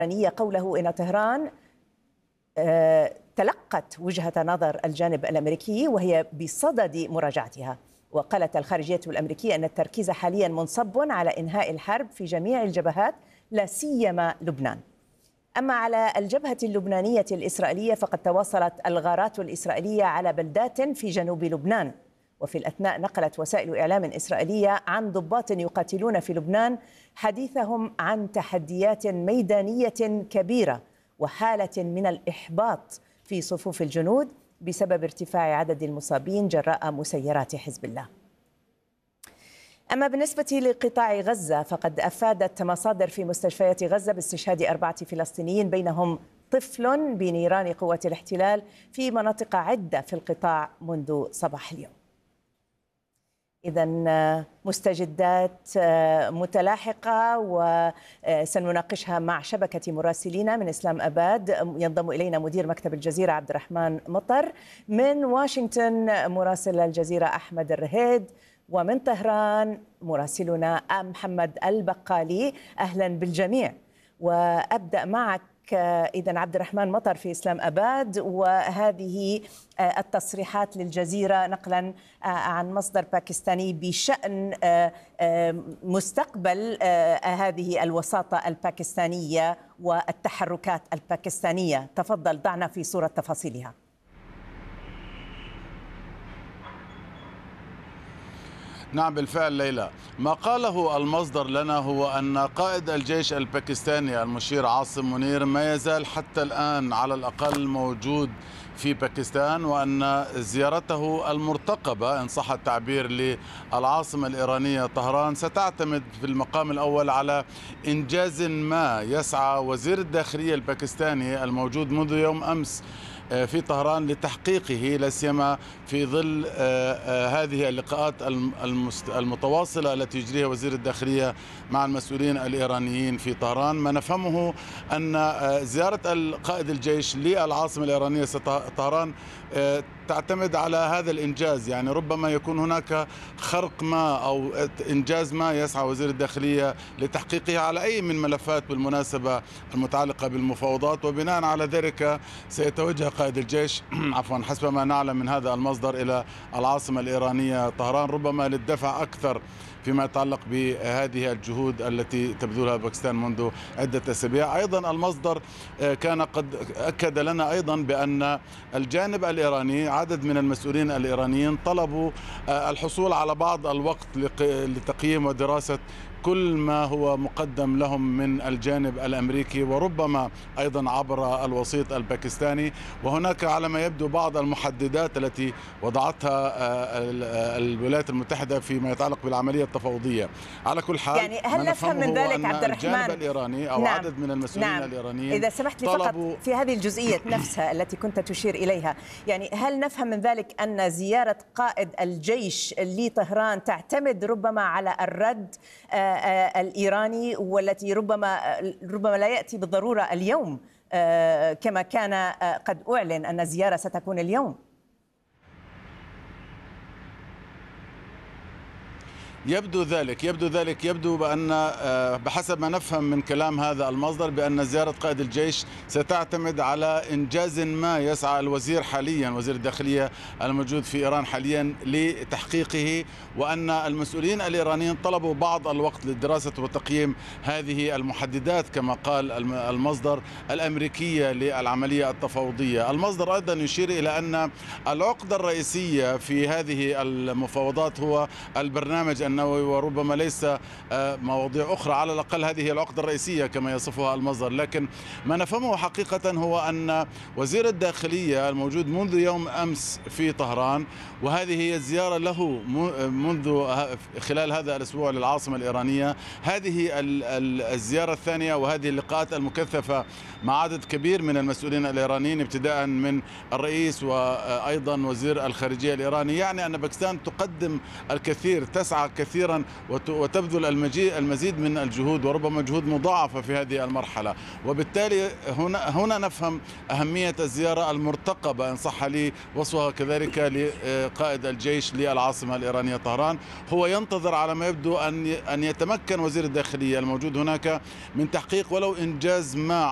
قوله إن طهران تلقت وجهة نظر الجانب الأمريكي وهي بصدد مراجعتها. وقالت الخارجية الأمريكية أن التركيز حاليا منصب على إنهاء الحرب في جميع الجبهات لا سيما لبنان. أما على الجبهة اللبنانية الإسرائيلية فقد تواصلت الغارات الإسرائيلية على بلدات في جنوب لبنان. وفي الأثناء نقلت وسائل إعلام إسرائيلية عن ضباط يقاتلون في لبنان حديثهم عن تحديات ميدانية كبيرة وحالة من الإحباط في صفوف الجنود بسبب ارتفاع عدد المصابين جراء مسيرات حزب الله. أما بالنسبة لقطاع غزة فقد أفادت مصادر في مستشفيات غزة باستشهاد 4 فلسطينيين بينهم طفل بنيران قوات الاحتلال في مناطق عدة في القطاع منذ صباح اليوم. إذن مستجدات متلاحقة وسنناقشها مع شبكة مراسلين من إسلام أباد. ينضم إلينا مدير مكتب الجزيرة عبد الرحمن مطر، من واشنطن مراسل الجزيرة أحمد الرهيد، ومن طهران مراسلنا محمد البقالي. أهلا بالجميع. وأبدأ معك إذن عبد الرحمن مطر في إسلام أباد، وهذه التصريحات للجزيرة نقلا عن مصدر باكستاني بشأن مستقبل هذه الوساطة الباكستانية والتحركات الباكستانية. تفضل ضعنا في صورة تفاصيلها. نعم بالفعل ليلى، ما قاله المصدر لنا هو أن قائد الجيش الباكستاني المشير عاصم منير ما يزال حتى الآن على الأقل موجود في باكستان، وأن زيارته المرتقبة إن صح التعبير للعاصمة الإيرانية طهران ستعتمد في المقام الأول على إنجاز ما يسعى وزير الداخلية الباكستاني الموجود منذ يوم أمس في طهران لتحقيقه، لا سيما في ظل هذه اللقاءات المتواصلة التي يجريها وزير الداخلية مع المسؤولين الإيرانيين في طهران. ما نفهمه أن زيارة قائد الجيش للعاصمة الإيرانية طهران تعتمد على هذا الإنجاز، يعني ربما يكون هناك خرق ما أو إنجاز ما يسعى وزير الداخلية لتحقيقه على أي من ملفات بالمناسبة المتعلقة بالمفاوضات، وبناء على ذلك سيتوجه قائد الجيش حسب ما نعلم من هذا المصدر إلى العاصمة الإيرانية طهران، ربما للدفع أكثر فيما يتعلق بهذه الجهود التي تبذلها باكستان منذ عدة أسابيع. أيضا المصدر كان قد أكد لنا أيضا بأن الجانب الإيراني عدد من المسؤولين الإيرانيين طلبوا الحصول على بعض الوقت لتقييم ودراسة كل ما هو مقدم لهم من الجانب الأمريكي وربما أيضا عبر الوسيط الباكستاني. وهناك على ما يبدو بعض المحددات التي وضعتها الولايات المتحدة فيما يتعلق بالعملية التفاوضية. على كل حال يعني هل نفهم من ذلك عبد الرحمن الجانب الإيراني أو نعم عدد من المسؤولين الإيرانيين إذا سمحت لي فقط في هذه الجزئية نفسها التي كنت تشير إليها، يعني هل نفهم من ذلك أن زيارة قائد الجيش لطهران تعتمد ربما على الرد الإيراني، والتي ربما لا يأتي بالضرورة اليوم كما كان قد أعلن أن الزيارة ستكون اليوم؟ يبدو بأن بحسب ما نفهم من كلام هذا المصدر بأن زيارة قائد الجيش ستعتمد على إنجاز ما يسعى الوزير حاليا، وزير الداخلية الموجود في إيران حاليا لتحقيقه، وأن المسؤولين الإيرانيين طلبوا بعض الوقت لدراسة وتقييم هذه المحددات كما قال المصدر الأمريكية للعملية التفاوضية. المصدر أيضا يشير إلى أن العقدة الرئيسية في هذه المفاوضات هو البرنامج النووي، وربما ليس مواضيع أخرى، على الأقل هذه العقدة الرئيسية كما يصفها المصدر. لكن ما نفهمه حقيقة هو أن وزير الداخلية الموجود منذ يوم أمس في طهران، وهذه هي الزيارة له منذ خلال هذا الأسبوع للعاصمة الإيرانية، هذه الزيارة الثانية وهذه اللقاءات المكثفة مع عدد كبير من المسؤولين الإيرانيين ابتداء من الرئيس وأيضا وزير الخارجية الإيراني. يعني أن باكستان تقدم الكثير، تسعى كثيرا وتبذل المزيد من الجهود، وربما جهود مضاعفة في هذه المرحلة. وبالتالي هنا نفهم أهمية الزيارة المرتقبة إن صح لي وصفها كذلك لقائد الجيش للعاصمة الإيرانية طهران. هو ينتظر على ما يبدو أن يتمكن وزير الداخلية الموجود هناك من تحقيق ولو إنجاز ما